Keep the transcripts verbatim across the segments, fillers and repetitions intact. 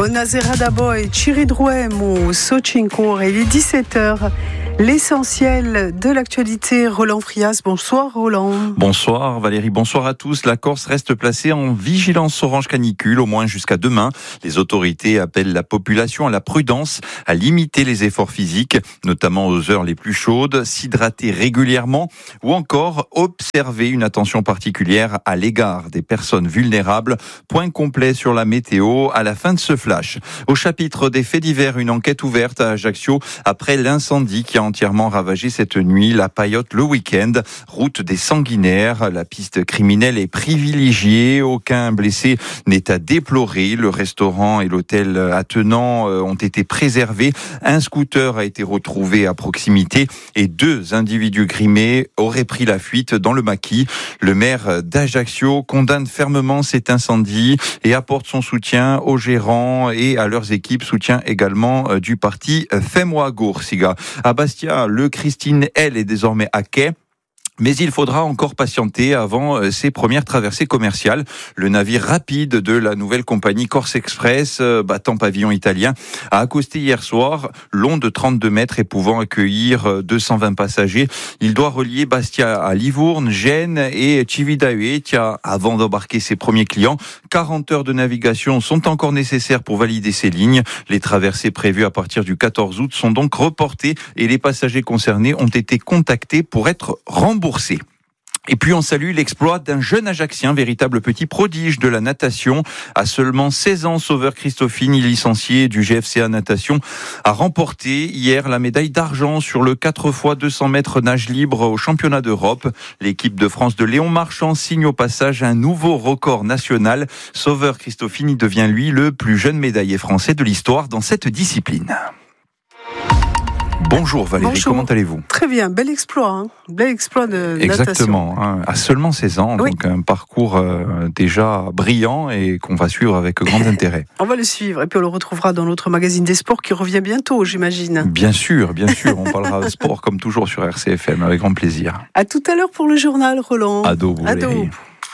Buonasera da voi, ci ritroviamo su cinque, il est dix-sept heures. L'essentiel de l'actualité, Roland Frias. Bonsoir Roland. Bonsoir Valérie, bonsoir à tous. La Corse reste placée en vigilance orange canicule, au moins jusqu'à demain. Les autorités appellent la population à la prudence, à limiter les efforts physiques, notamment aux heures les plus chaudes, s'hydrater régulièrement ou encore observer une attention particulière à l'égard des personnes vulnérables. Point complet sur la météo à la fin de ce flash. Au chapitre des faits divers, une enquête ouverte à Ajaccio après l'incendie qui a entièrement ravagé cette nuit la Paillote le week-end. Route des Sanguinaires, la piste criminelle est privilégiée, aucun blessé n'est à déplorer. Le restaurant et l'hôtel attenant ont été préservés. Un scooter a été retrouvé à proximité et deux individus grimés auraient pris la fuite dans le maquis. Le maire d'Ajaccio condamne fermement cet incendie et apporte son soutien aux gérants et à leurs équipes, soutien également du parti Femwa Goursiga. À Bastia, le Christine L est désormais à quai. Mais il faudra encore patienter avant ses premières traversées commerciales. Le navire rapide de la nouvelle compagnie Corse Express, battant pavillon italien, a accosté hier soir, long de trente-deux mètres et pouvant accueillir deux cent vingt passagers. Il doit relier Bastia à Livourne, Gênes et Civitavecchia avant d'embarquer ses premiers clients. quarante heures de navigation sont encore nécessaires pour valider ces lignes. Les traversées prévues à partir du quatorze août sont donc reportées et les passagers concernés ont été contactés pour être remboursés. Et puis on salue l'exploit d'un jeune Ajaccien, véritable petit prodige de la natation. À seulement seize ans, Sauveur Christophini, licencié du G F C A Natation, a remporté hier la médaille d'argent sur le quatre fois deux cents mètres nage libre au championnat d'Europe. L'équipe de France de Léon Marchand signe au passage un nouveau record national. Sauveur Christophini devient lui le plus jeune médaillé français de l'histoire dans cette discipline. Bonjour Valérie, Bonjour. Comment allez-vous ? Très bien, bel exploit, hein. Bel exploit de Exactement, natation. hein, à seulement seize ans, Oui. donc un parcours euh, déjà brillant et qu'on va suivre avec grand intérêt. On va le suivre et puis on le retrouvera dans notre magazine des sports qui revient bientôt, j'imagine. Bien sûr, bien sûr, on parlera sport comme toujours sur R C F M, avec grand plaisir. À tout à l'heure pour le journal, Roland. Ado, vous Ado. Valérie.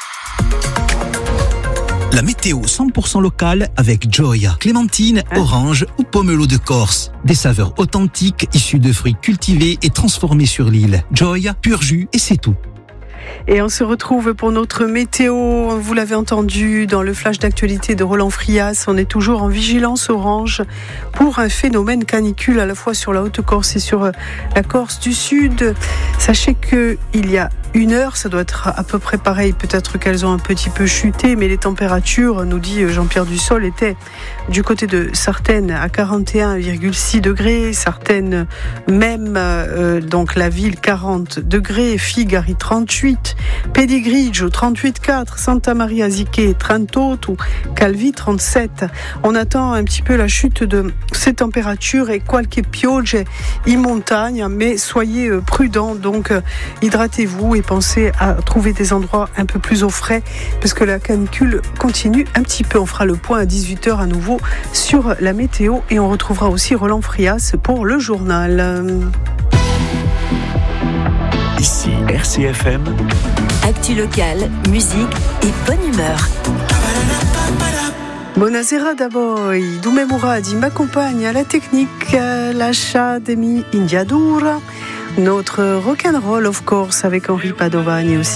La météo cent pour cent locale avec Joya, clémentine, Hein orange ou pomelo de Corse. Des saveurs authentiques issues de fruits cultivés et transformés sur l'île. Joya, pur jus et c'est tout. Et on se retrouve pour notre météo. Vous l'avez entendu dans le flash d'actualité de Roland Frias. On est toujours en vigilance orange pour un phénomène canicule à la fois sur la Haute-Corse et sur la Corse du Sud. Sachez qu'il y a une heure, ça doit être à peu près pareil. Peut-être qu'elles ont un petit peu chuté, mais les températures, nous dit Jean-Pierre Dussol, étaient du côté de Sartène à quarante et un virgule six degrés. Sartène même, euh, donc la ville quarante degrés. Figari trente-huit. Pedigrigio trente-huit virgule quatre. Santa Maria Ziché trente-huit ou Calvi trente-sept. On attend un petit peu la chute de ces températures et qualche piogge in montagne, mais soyez prudents, donc hydratez-vous et pensez à trouver des endroits un peu plus au frais parce que la canicule continue un petit peu. On fera le point à dix-huit heures à nouveau sur la météo et on retrouvera aussi Roland Frias pour le journal. Ici R C F M. Actu locale, musique et bonne humeur. Buonasera da voi, Dume Mouradi m'accompagne à la technique, l'achat demi Indiadura, notre rock'n'roll of course avec Henri Padovani aussi.